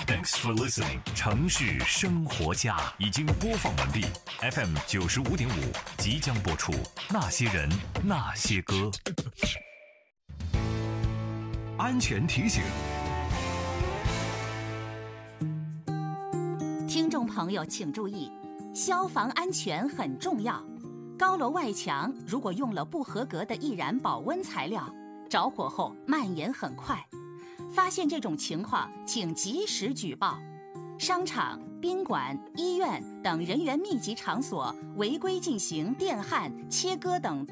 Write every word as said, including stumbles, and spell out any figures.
Thanks for listening。城市生活家已经播放完毕 ，F M 九十五点五即将播出。那些人，那些歌。安全提醒： 听众朋友请注意，消防安全很重要。高楼外墙如果用了不合格的易燃保温材料，着火后蔓延很快。发现这种情况，请及时举报。商场、宾馆、医院等人员密集场所违规进行电焊、切割等